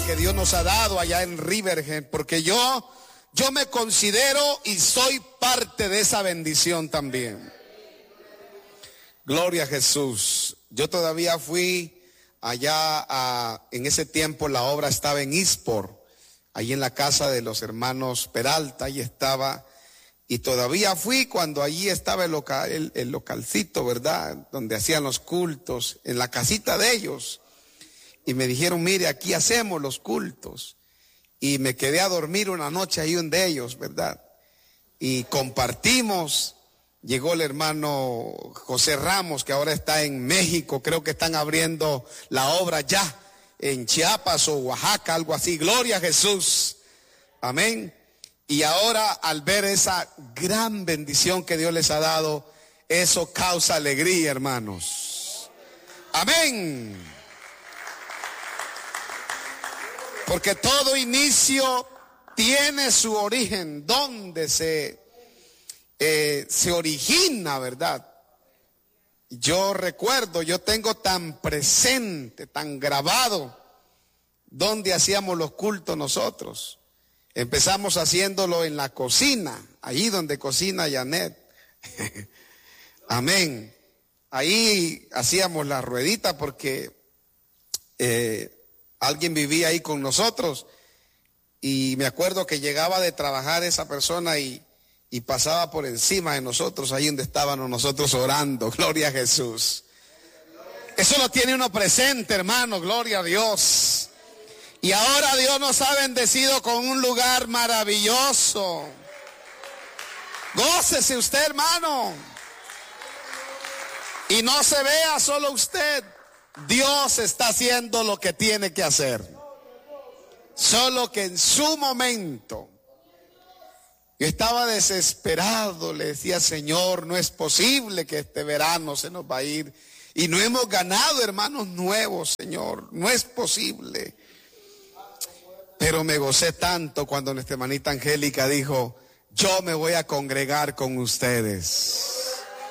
que Dios nos ha dado allá en Riverhead, porque yo me considero y soy parte de esa bendición también. Gloria a Jesús. Yo todavía fui allá en ese tiempo la obra estaba en Eastport, ahí en la casa de los hermanos Peralta, ahí estaba. Y todavía fui cuando allí estaba el localcito, ¿verdad? Donde hacían los cultos, en la casita de ellos. Y me dijeron, mire, aquí hacemos los cultos. Y me quedé a dormir una noche ahí un de ellos, ¿verdad? Y compartimos. Llegó el hermano José Ramos, que ahora está en México. Creo que están abriendo la obra ya en Chiapas o Oaxaca, algo así. Gloria a Jesús. Amén. Y ahora al ver esa gran bendición que Dios les ha dado, eso causa alegría, hermanos. Amén. Porque todo inicio tiene su origen, donde se origina, ¿verdad? Yo recuerdo, yo tengo tan presente, tan grabado, donde hacíamos los cultos nosotros. Empezamos haciéndolo en la cocina, ahí donde cocina Janet. Amén. Ahí hacíamos la ruedita porque alguien vivía ahí con nosotros. Y me acuerdo que llegaba de trabajar esa persona y pasaba por encima de nosotros, ahí donde estábamos nosotros orando. Gloria a Jesús. Eso lo tiene uno presente, hermano. Gloria a Dios. Y ahora Dios nos ha bendecido con un lugar maravilloso. Gócese usted, hermano. Y no se vea solo usted. Dios está haciendo lo que tiene que hacer. Solo que en su momento. Yo estaba desesperado, le decía, Señor, no es posible que este verano se nos va a ir. Y no hemos ganado hermanos nuevos, Señor. No es posible. Pero me gocé tanto cuando nuestra hermanita Angélica dijo, yo me voy a congregar con ustedes.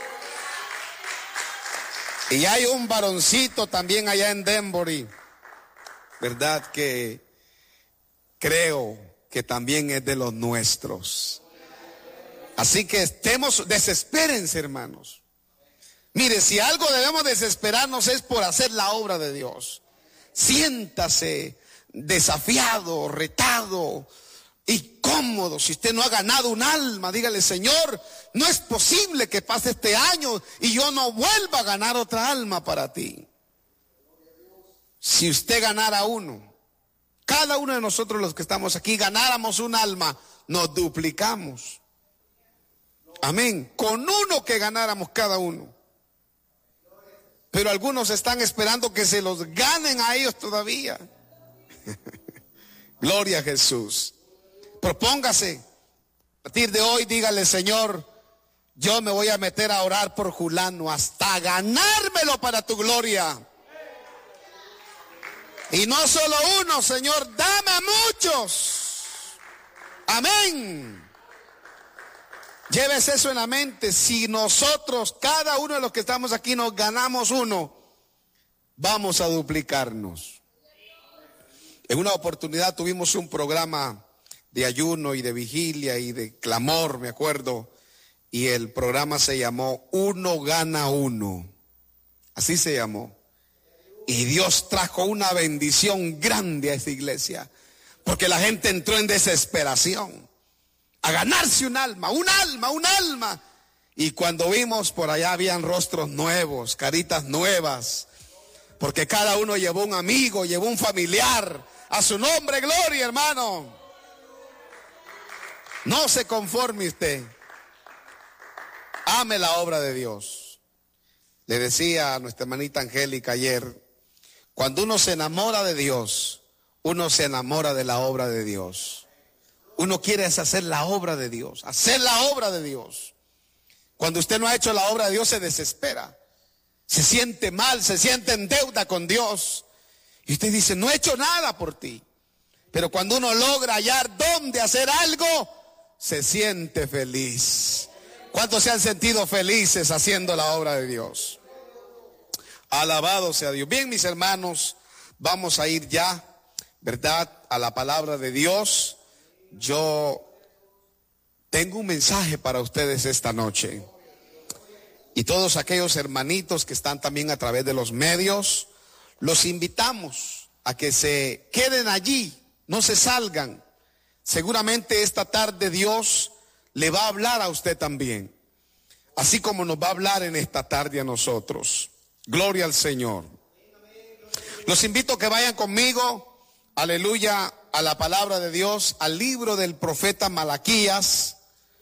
Y hay un varoncito también allá en Denbury, ¿verdad? Que creo que también es de los nuestros. Así que desespérense, hermanos. Mire, si algo debemos desesperarnos es por hacer la obra de Dios. Siéntase desafiado, retado y cómodo. Si usted no ha ganado un alma, dígale, Señor, no es posible que pase este año y yo no vuelva a ganar otra alma para ti. Si usted ganara uno, cada uno de nosotros los que estamos aquí ganáramos un alma, nos duplicamos. Amén. Con uno que ganáramos cada uno. Pero algunos están esperando que se los ganen a ellos todavía. Gloria a Jesús. Propóngase. A partir de hoy dígale, Señor, yo me voy a meter a orar por Julano hasta ganármelo para tu gloria. Y no solo uno, Señor, dame a muchos. Amén. Llévese eso en la mente. Si nosotros, cada uno de los que estamos aquí, nos ganamos uno, vamos a duplicarnos. En una oportunidad tuvimos un programa de ayuno y de vigilia y de clamor, me acuerdo, y el programa se llamó Uno Gana Uno. Así se llamó. Y Dios trajo una bendición grande a esa iglesia, porque la gente entró en desesperación a ganarse un alma. Y cuando vimos por allá habían rostros nuevos, caritas nuevas, porque cada uno llevó un amigo, llevó un familiar. A su nombre, gloria, hermano. No se conforme usted. Ame la obra de Dios. Le decía a nuestra hermanita Angélica ayer, cuando uno se enamora de Dios, uno se enamora de la obra de Dios. Uno quiere hacer la obra de Dios, hacer la obra de Dios. Cuando usted no ha hecho la obra de Dios, se desespera, se siente mal, se siente en deuda con Dios. Y usted dice, no he hecho nada por ti. Pero cuando uno logra hallar dónde hacer algo, se siente feliz. ¿Cuántos se han sentido felices haciendo la obra de Dios? Alabado sea Dios. Bien, mis hermanos, vamos a ir ya. ¿verdad?, a la palabra de Dios, yo tengo un mensaje para ustedes esta noche. Y todos aquellos hermanitos que están también a través de los medios, los invitamos a que se queden allí, no se salgan. Seguramente esta tarde Dios le va a hablar a usted también, así como nos va a hablar en esta tarde a nosotros. Gloria al Señor. Los invito a que vayan conmigo, aleluya, a la palabra de Dios, al libro del profeta Malaquías.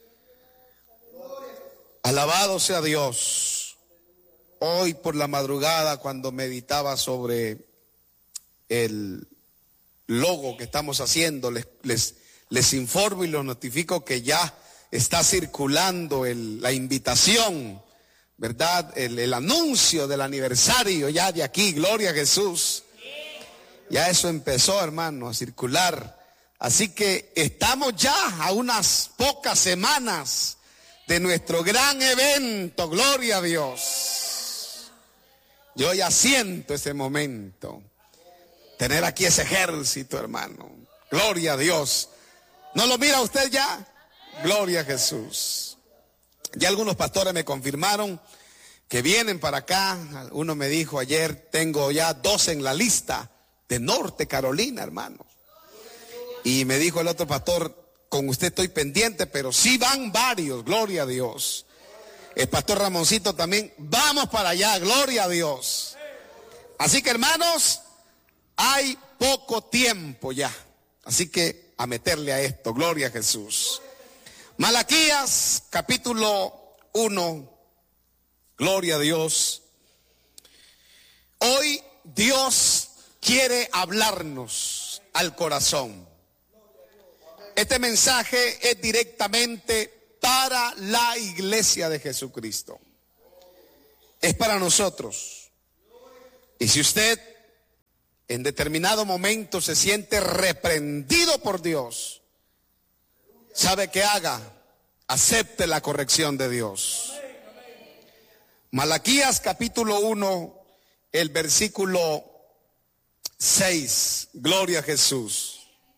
Alabado sea Dios. Hoy por la madrugada, cuando meditaba sobre el logo que estamos haciendo, les informo y les notifico que ya está circulando la invitación, ¿verdad? El anuncio del aniversario ya de aquí, gloria a Jesús. Ya eso empezó, hermano, a circular. Así que estamos ya a unas pocas semanas de nuestro gran evento, gloria a Dios. Yo ya siento ese momento, tener aquí ese ejército, hermano, gloria a Dios. ¿No lo mira usted ya? Gloria a Jesús. Ya algunos pastores me confirmaron que vienen para acá. Uno me dijo ayer, tengo ya 2 en la lista de Norte Carolina, hermano. Y me dijo el otro pastor, con usted estoy pendiente, pero sí van varios, gloria a Dios. El pastor Ramoncito también, vamos para allá, gloria a Dios. Así que, hermanos, hay poco tiempo ya, así que a meterle a esto, gloria a Jesús. Malaquías capítulo 1, gloria a Dios. Hoy Dios quiere hablarnos al corazón. Este mensaje es directamente para la iglesia de Jesucristo. Es para nosotros. Y si usted en determinado momento se siente reprendido por Dios, ¿sabe qué haga? Acepte la corrección de Dios. Malaquías capítulo 1, el versículo 6. Gloria a Jesús.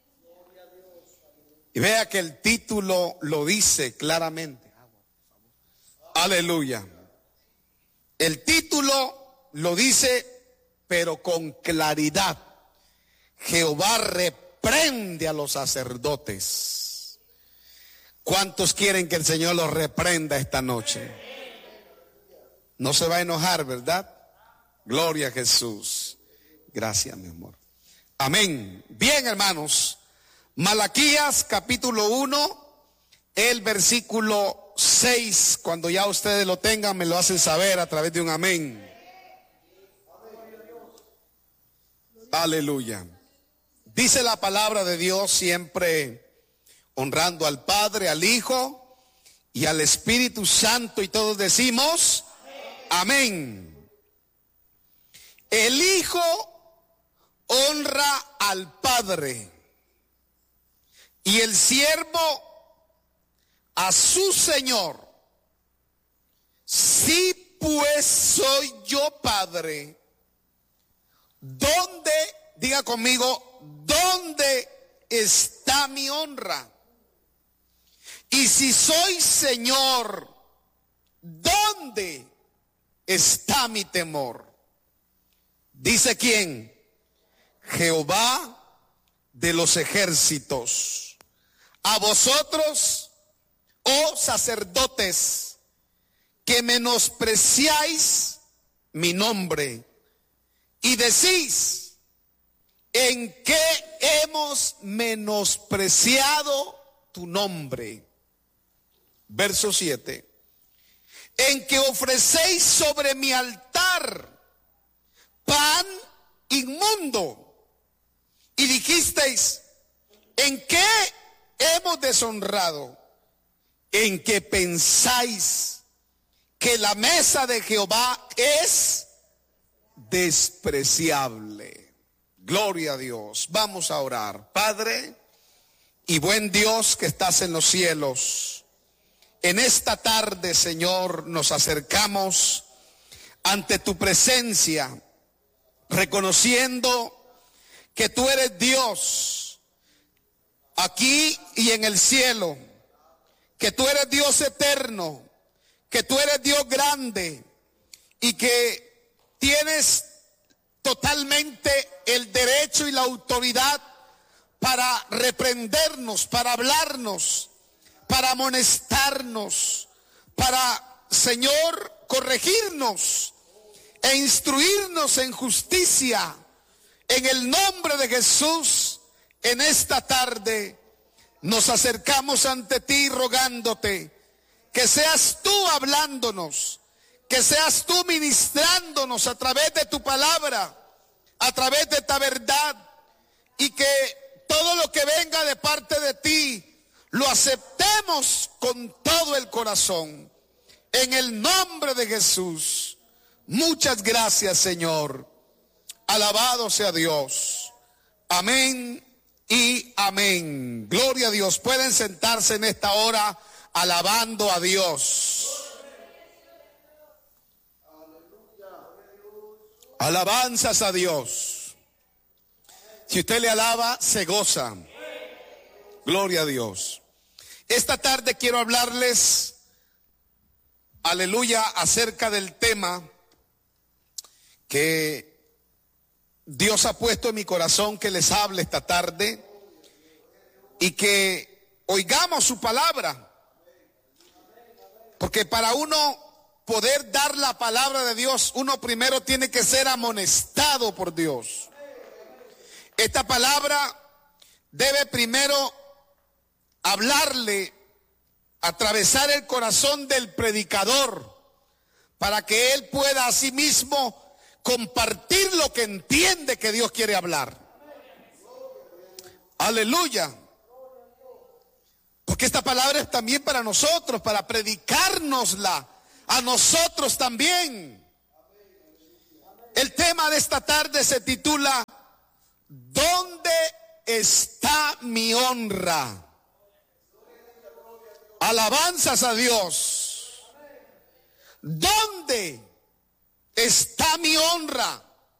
Y vea que el título lo dice claramente. Aleluya. El título lo dice, pero con claridad. Jehová reprende a los sacerdotes. ¿Cuántos quieren que el Señor los reprenda esta noche? No se va a enojar, ¿verdad? Gloria a Jesús. Gracias, mi amor. Amén. Bien, hermanos. Malaquías capítulo 1, el versículo 6. Cuando ya ustedes lo tengan, me lo hacen saber a través de un amén. Aleluya. Dice la palabra de Dios, siempre honrando al Padre, al Hijo y al Espíritu Santo, y todos decimos amén. El Hijo honra al Padre y el siervo a su Señor. Si pues soy yo Padre, ¿dónde, diga conmigo, dónde está mi honra? Y si soy Señor, ¿dónde está mi temor? Dice quién, Jehová de los ejércitos. A vosotros, oh sacerdotes, que menospreciáis mi nombre y decís, ¿en qué hemos menospreciado tu nombre? Verso 7. En que ofrecéis sobre mi altar pan inmundo, y dijisteis, ¿en qué hemos deshonrado? En que pensáis que la mesa de Jehová es despreciable. Gloria a Dios. Vamos a orar. Padre y buen Dios que estás en los cielos, en esta tarde, Señor, nos acercamos ante tu presencia, reconociendo que tú eres Dios aquí y en el cielo, que tú eres Dios eterno, que tú eres Dios grande y que tienes totalmente el derecho y la autoridad para reprendernos, para hablarnos, para amonestarnos, para, Señor, corregirnos e instruirnos en justicia. En el nombre de Jesús, en esta tarde nos acercamos ante ti rogándote que seas tú hablándonos, que seas tú ministrándonos a través de tu palabra, a través de esta verdad, y que todo lo que venga de parte de ti lo aceptemos con todo el corazón. En el nombre de Jesús, muchas gracias, Señor. Alabado sea Dios. Amén y amén. Gloria a Dios. Pueden sentarse en esta hora alabando a Dios. Alabanzas a Dios. Si usted le alaba, se goza. Gloria a Dios. Esta tarde quiero hablarles, aleluya, acerca del tema que Dios ha puesto en mi corazón que les hable esta tarde y que oigamos su palabra. Porque para uno poder dar la palabra de Dios, uno primero tiene que ser amonestado por Dios. Esta palabra debe primero hablarle, atravesar el corazón del predicador, para que él pueda asimismo compartir lo que entiende que Dios quiere hablar. Aleluya. Porque esta palabra es también para nosotros, para predicárnosla a nosotros también. El tema de esta tarde se titula ¿Dónde está mi honra? Alabanzas a Dios. ¿Dónde está mi honra?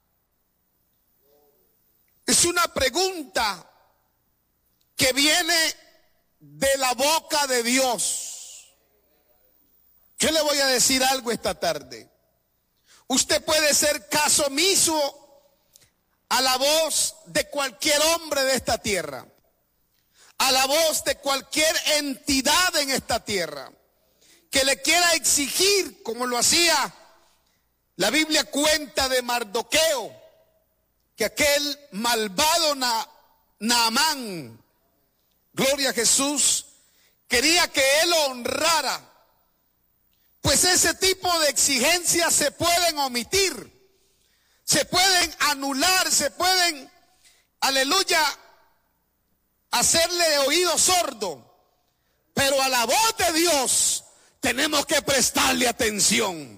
Es una pregunta que viene de la boca de Dios. Yo le voy a decir algo esta tarde. Usted puede ser caso omiso a la voz de cualquier hombre de esta tierra, a la voz de cualquier entidad en esta tierra, que le quiera exigir, como lo hacía la Biblia cuenta de Mardoqueo, que aquel malvado Naamán, gloria a Jesús, quería que él lo honrara. Pues ese tipo de exigencias se pueden omitir, se pueden anular, se pueden, aleluya, hacerle oído sordo. Pero a la voz de Dios tenemos que prestarle atención.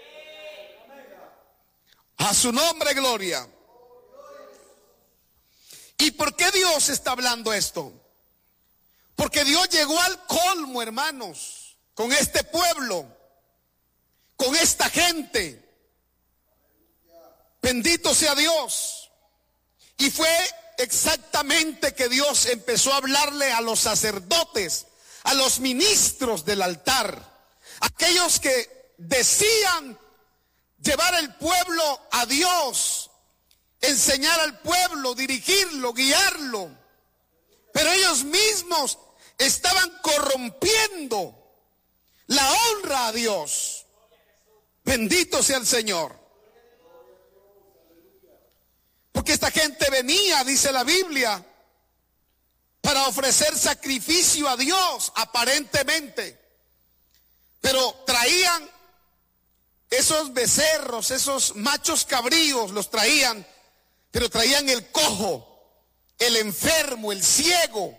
A su nombre, gloria. ¿Y por qué Dios está hablando esto? Porque Dios llegó al colmo, hermanos, con este pueblo, con esta gente. Bendito sea Dios. Y fue exactamente que Dios empezó a hablarle a los sacerdotes, a los ministros del altar, aquellos que decían llevar el pueblo a Dios, enseñar al pueblo, dirigirlo, guiarlo. Pero ellos mismos estaban corrompiendo la honra a Dios. Bendito sea el Señor. Porque esta gente venía, dice la Biblia, para ofrecer sacrificio a Dios, aparentemente. Pero traían esos becerros, esos machos cabríos, los traían, pero traían el cojo, el enfermo, el ciego.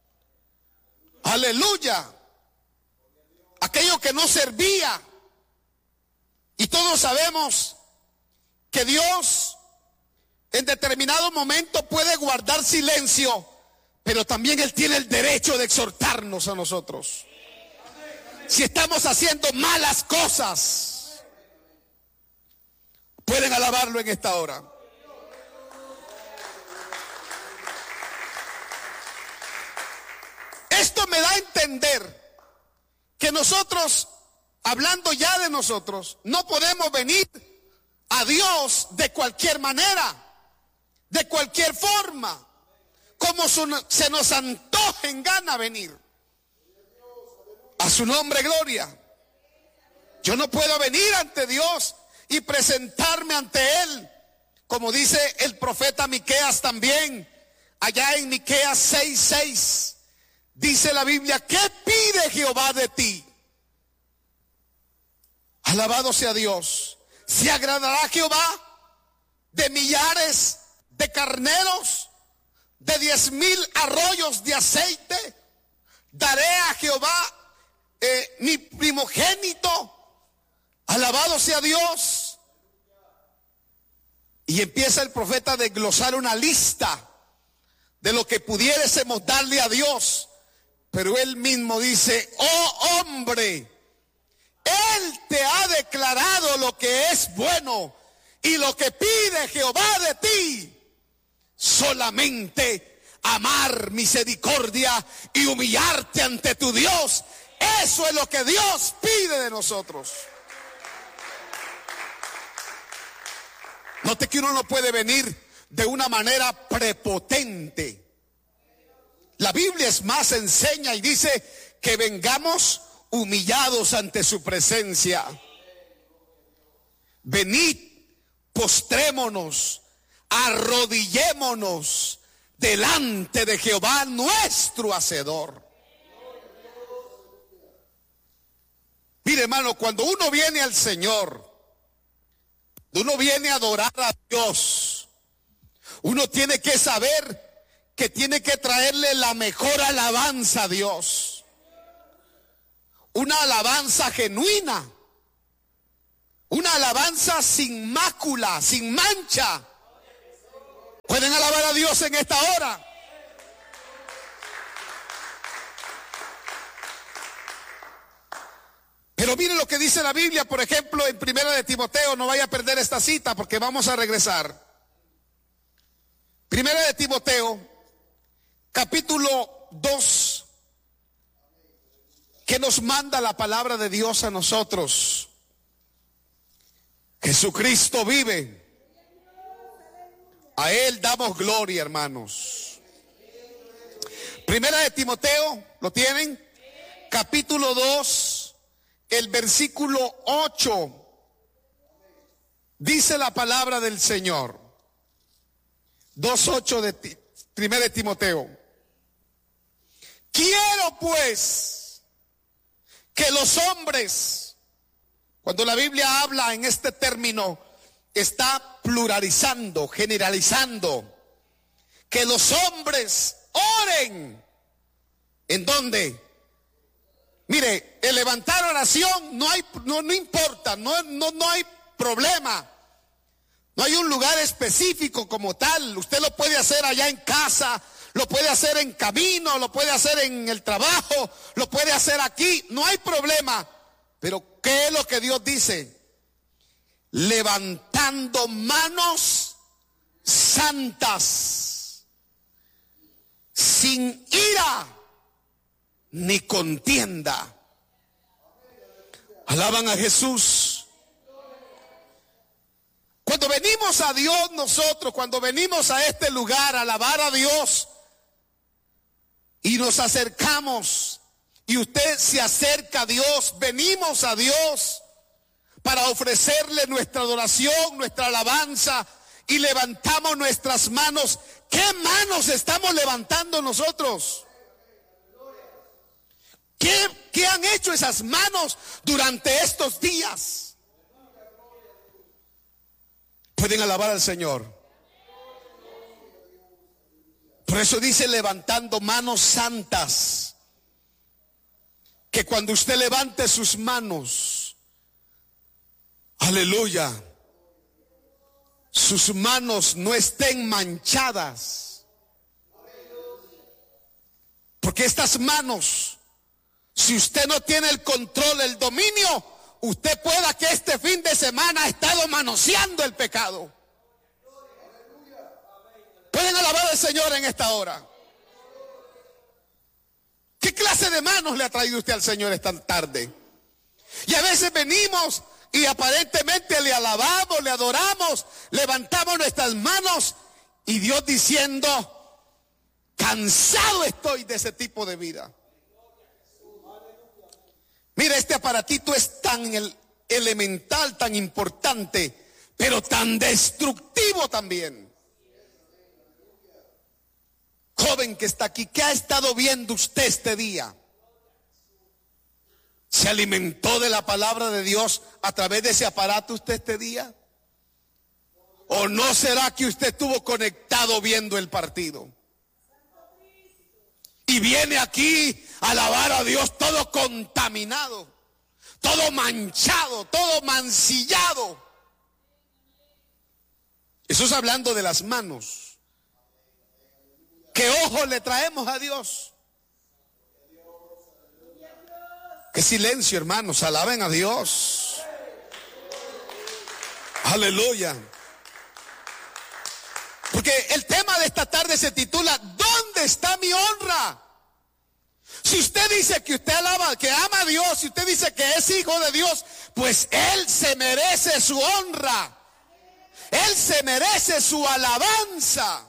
Aleluya. Aquello que no servía. Y todos sabemos que Dios en determinado momento puede guardar silencio, pero también Él tiene el derecho de exhortarnos a nosotros. Si estamos haciendo malas cosas, pueden alabarlo en esta hora. esto me da a entender que nosotros, hablando ya de nosotros, no podemos venir a Dios de cualquier manera, de cualquier forma, como se nos antoje en gana venir. A su nombre, gloria. Yo no puedo venir ante Dios y presentarme ante Él, como dice el profeta Miqueas también, allá en Miqueas 6:6. Dice la Biblia: ¿qué pide Jehová de ti? Alabado sea Dios. ¿Se agradará Jehová de millares de carneros, de 10,000 arroyos de aceite? ¿Daré a Jehová mi primogénito? Alabado sea Dios. Y empieza el profeta a desglosar una lista de lo que pudiésemos darle a Dios. Pero él mismo dice: oh hombre, Él te ha declarado lo que es bueno, y lo que pide Jehová de ti, solamente amar, misericordia y humillarte ante tu Dios. Eso es lo que Dios pide de nosotros. Note que uno no puede venir de una manera prepotente. La Biblia es más, enseña y dice que vengamos humillados ante su presencia. Venid, postrémonos, arrodillémonos delante de Jehová nuestro Hacedor. Mire, hermano, cuando uno viene al Señor, uno viene a adorar a Dios, uno tiene que saber que tiene que traerle la mejor alabanza a Dios. Una alabanza genuina, una alabanza sin mácula, sin mancha. ¿Pueden alabar a Dios en esta hora? Pero miren lo que dice la Biblia, por ejemplo, en 1 de Timoteo. No vaya a perder esta cita porque vamos a regresar. 1 de Timoteo, capítulo 2, que nos manda la palabra de Dios a nosotros. Jesucristo vive. A Él damos gloria, hermanos. 1 de Timoteo, ¿lo tienen? Capítulo 2, el versículo 8. Dice la palabra del Señor. 2:8 de 1 de Timoteo. Quiero pues que los hombres, cuando la Biblia habla en este término, está pluralizando, generalizando, que los hombres oren. ¿En dónde? Mire, el levantar oración no importa, no hay problema. No hay un lugar específico como tal. Usted lo puede hacer allá en casa, lo puede hacer en camino, lo puede hacer en el trabajo, lo puede hacer aquí, no hay problema. Pero ¿qué es lo que Dios dice? Levantando manos santas, sin ira ni contienda. Alaban a Jesús. Cuando venimos a Dios nosotros, cuando venimos a este lugar a alabar a Dios y nos acercamos y usted se acerca a Dios, venimos a Dios para ofrecerle nuestra adoración, nuestra alabanza, y levantamos nuestras manos. ¿Qué manos estamos levantando nosotros? ¿Qué han hecho esas manos durante estos días? Pueden alabar al Señor. Por eso dice levantando manos santas. Que cuando usted levante sus manos, aleluya, sus manos no estén manchadas. Porque estas manos, si usted no tiene el control, el dominio, usted pueda que este fin de semana ha estado manoseando el pecado. Pueden alabar al Señor en esta hora. ¿Qué clase de manos le ha traído usted al Señor esta tarde? Y a veces venimos y aparentemente le alabamos, le adoramos, levantamos nuestras manos y Dios diciendo: cansado estoy de ese tipo de vida. Mira, este aparatito es tan elemental, tan importante, pero tan destructivo también. Joven que está aquí, ¿qué ha estado viendo usted este día? ¿Se alimentó de la palabra de Dios a través de ese aparato usted este día? ¿O no será que usted estuvo conectado viendo el partido? Y viene aquí a alabar a Dios todo contaminado, todo manchado, todo mancillado. Eso es hablando de las manos. ¿Qué ojos le traemos a Dios? Qué silencio, hermanos, alaben a Dios. Aleluya. Porque el tema de esta tarde se titula: ¿dónde está mi honra? Si usted dice que usted alaba, que ama a Dios, si usted dice que es hijo de Dios, pues Él se merece su honra. Él se merece su alabanza.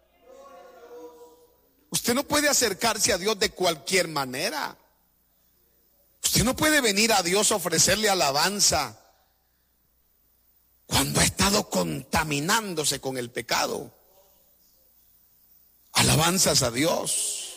Usted no puede acercarse a Dios de cualquier manera. Usted no puede venir a Dios a ofrecerle alabanza cuando ha estado contaminándose con el pecado. Alabanzas a Dios.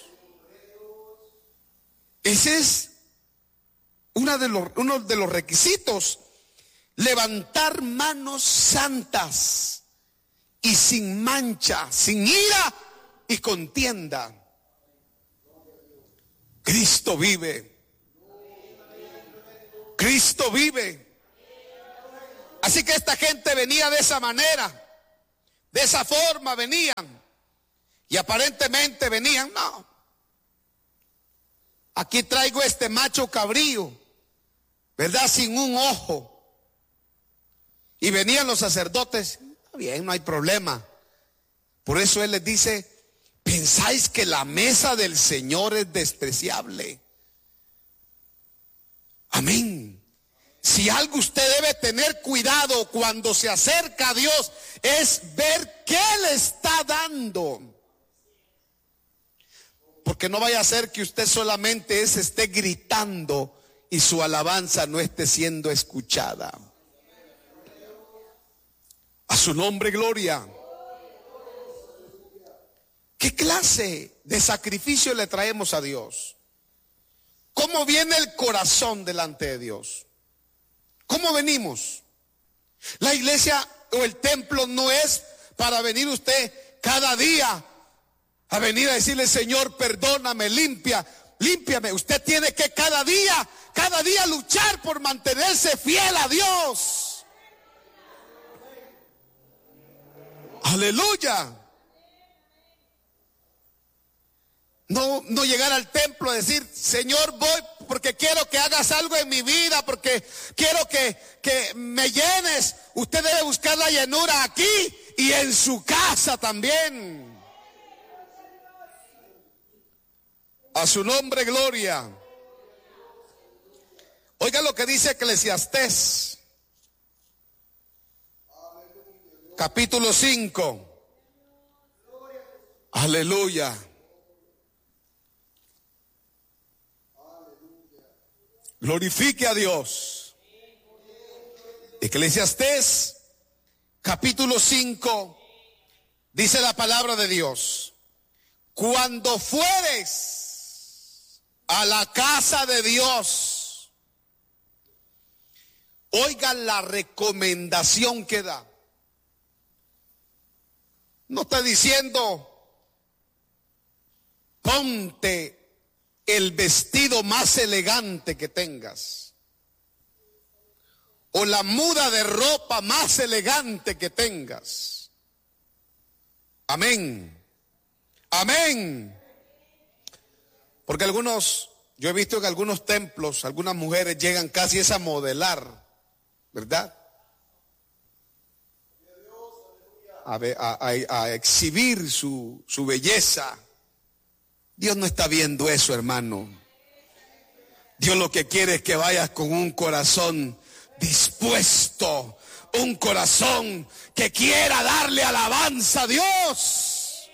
Ese es uno de los requisitos. Levantar manos santas y sin mancha, sin ira y contienda. Cristo vive. Cristo vive. Así que esta gente venía de esa manera, de esa forma venían. Y aparentemente venían, no. Aquí traigo este macho cabrío, ¿verdad? Sin un ojo. Y venían los sacerdotes, bien, no hay problema. Por eso Él les dice: ¿pensáis que la mesa del Señor es despreciable? Amén. Si algo usted debe tener cuidado cuando se acerca a Dios, es ver qué le está dando. Porque no vaya a ser que usted solamente esté gritando y su alabanza no esté siendo escuchada. A su nombre, gloria. ¿Qué clase de sacrificio le traemos a Dios? ¿Cómo viene el corazón delante de Dios? ¿Cómo venimos? La iglesia o el templo no es para venir usted cada día a venir a decirle: Señor, perdóname, límpiame. Usted tiene que cada día luchar por mantenerse fiel a Dios. Aleluya. No llegar al templo a decir: Señor, voy porque quiero que hagas algo en mi vida, porque quiero que me llenes. Usted debe buscar la llenura aquí y en su casa también. A su nombre, gloria. Oiga lo que dice Eclesiastés, capítulo 5. Aleluya. Glorifique a Dios. Eclesiastés capítulo 5 dice la palabra de Dios: cuando fueres a la casa de Dios, oigan la recomendación que da. No está diciendo: ponte el vestido más elegante que tengas, o la muda de ropa más elegante que tengas. Amén. Amén. Porque yo he visto que algunos templos, algunas mujeres llegan casi a modelar, ¿verdad? A exhibir su belleza. Dios no está viendo eso, hermano. Dios lo que quiere es que vayas con un corazón dispuesto, un corazón que quiera darle alabanza a Dios.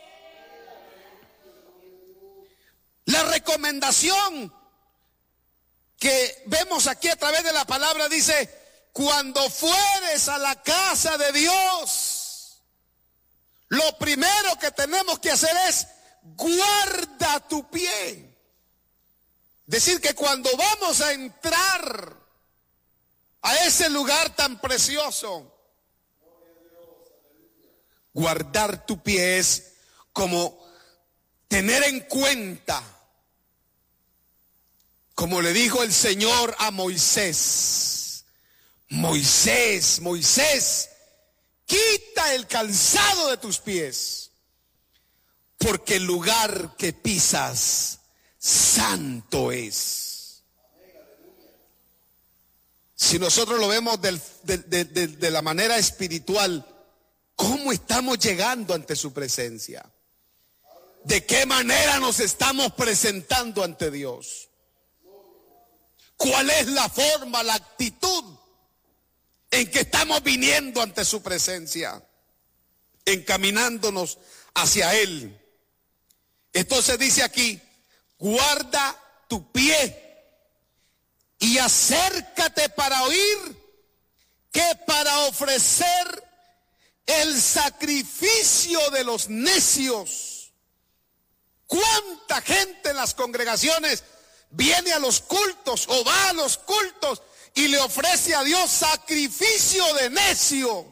La recomendación que vemos aquí a través de la palabra dice: cuando fueres a la casa de Dios, lo primero que tenemos que hacer es guarda tu pie. Decir que cuando vamos a entrar a ese lugar tan precioso, guardar tu pie es como tener en cuenta, como le dijo el Señor a Moisés: Moisés, Moisés, quita el calzado de tus pies, porque el lugar que pisas santo es. Si nosotros lo vemos de la manera espiritual, ¿cómo estamos llegando ante su presencia? ¿De qué manera nos estamos presentando ante Dios? ¿Cuál es la forma, la actitud en que estamos viniendo ante su presencia, encaminándonos hacia Él? Entonces dice aquí: guarda tu pie y acércate para oír, que para ofrecer el sacrificio de los necios. ¿Cuánta gente en las congregaciones viene a los cultos o va a los cultos y le ofrece a Dios sacrificio de necio?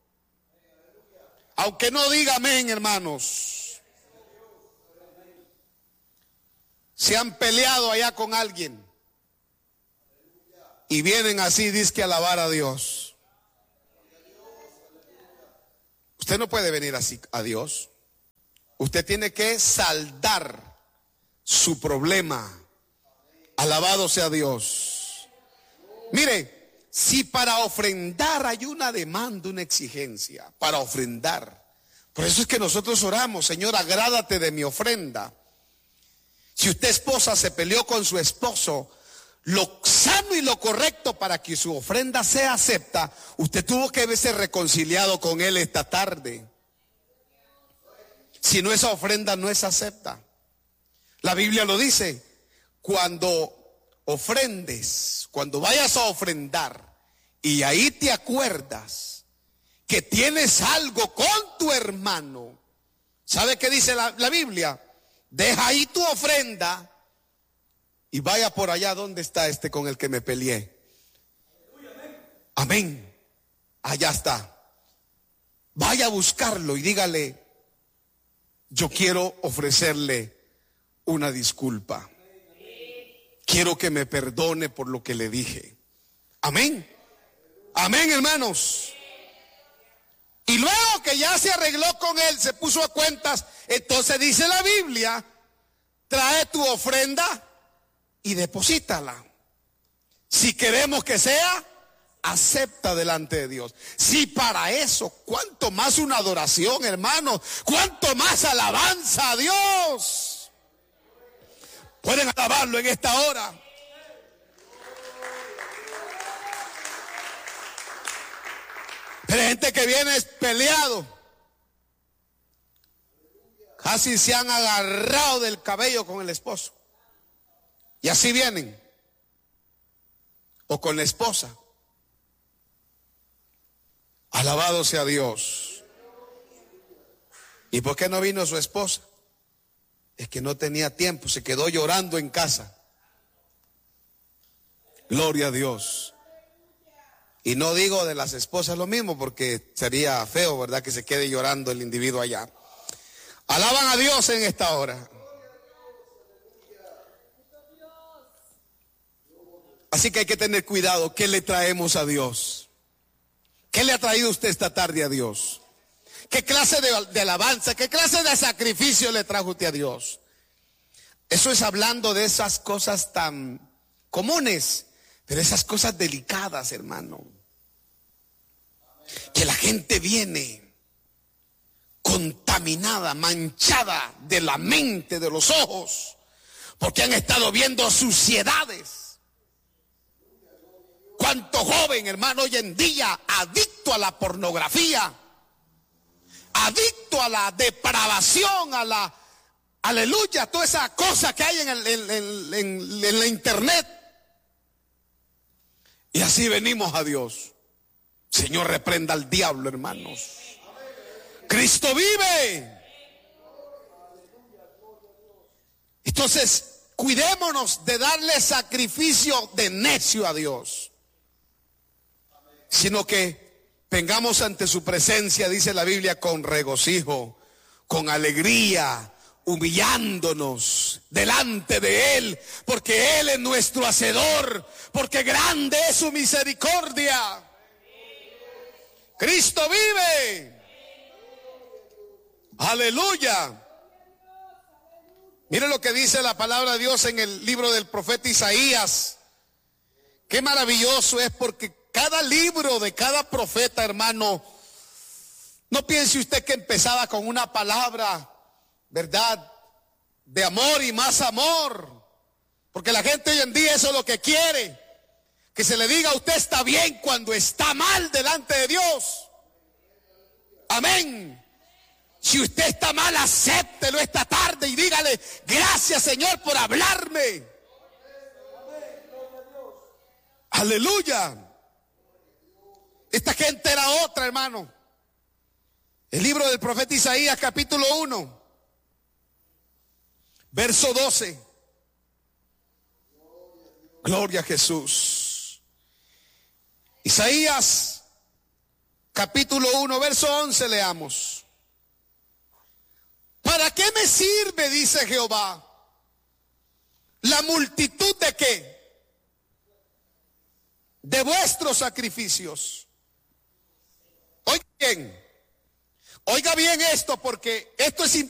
Aunque no diga amén, hermanos. Se han peleado allá con alguien y vienen así, dizque a alabar a Dios. Usted no puede venir así a Dios. Usted tiene que saldar su problema. Alabado sea Dios. Mire, si para ofrendar hay una demanda, una exigencia, para ofrendar. Por eso es que nosotros oramos: Señor, agrádate de mi ofrenda. Si usted, esposa, se peleó con su esposo, lo sano y lo correcto para que su ofrenda sea acepta, usted tuvo que verse reconciliado con él esta tarde. Si no, esa ofrenda no es acepta. La Biblia lo dice: cuando ofrendes, cuando vayas a ofrendar y ahí te acuerdas que tienes algo con tu hermano, ¿sabe qué dice la Biblia? Deja ahí tu ofrenda y vaya por allá donde está este con el que me peleé. Amén. Allá está. Vaya a buscarlo y dígale: yo quiero ofrecerle una disculpa. Quiero que me perdone por lo que le dije. Amén. Amén, hermanos. Y luego que ya se arregló con él, se puso a cuentas, entonces dice la Biblia: trae tu ofrenda y deposítala. Si queremos que sea acepta delante de Dios. Si para eso, cuánto más una adoración, hermanos, cuánto más alabanza a Dios. Pueden alabarlo en esta hora. Pero hay gente que viene peleado. Casi se han agarrado del cabello con el esposo. Y así vienen. O con la esposa. Alabado sea Dios. ¿Y por qué no vino su esposa? Es que no tenía tiempo, se quedó llorando en casa. Gloria a Dios. Y no digo de las esposas lo mismo, porque sería feo, ¿verdad?, que se quede llorando el individuo allá. Alaban a Dios en esta hora. Así que hay que tener cuidado. ¿Qué le traemos a Dios? ¿Qué le ha traído usted esta tarde a Dios? ¿Qué clase de alabanza, qué clase de sacrificio le trajo usted a Dios? Eso es hablando de esas cosas tan comunes, pero esas cosas delicadas, hermano. Que la gente viene contaminada, manchada de la mente, de los ojos, porque han estado viendo suciedades. Cuánto joven, hermano, hoy en día adicto a la pornografía, adicto a la depravación, a la, aleluya, toda esa cosa que hay en la internet. Y así venimos a Dios. Señor, reprenda al diablo, hermanos. Cristo vive. Entonces, cuidémonos de darle sacrificio de necio a Dios, sino que vengamos ante su presencia, dice la Biblia, con regocijo, con alegría, humillándonos delante de Él, porque Él es nuestro hacedor, porque grande es su misericordia. Cristo vive. Aleluya. Mire lo que dice la palabra de Dios en el libro del profeta Isaías. Qué maravilloso es, porque cada libro de cada profeta, hermano, no piense usted que empezaba con una palabra, ¿verdad?, de amor y más amor. Porque la gente hoy en día eso es lo que quiere, que se le diga: usted está bien cuando está mal delante de Dios. Amén. Si usted está mal, acéptelo esta tarde y dígale: gracias, Señor, por hablarme. Aleluya. Esta gente era otra, hermano. El libro del profeta Isaías, capítulo 1, verso 12. Gloria a Jesús. Isaías, capítulo 1, verso 11, leamos. ¿Para qué me sirve, dice Jehová, la multitud de qué? De vuestros sacrificios. Oiga bien esto, porque esto es importante.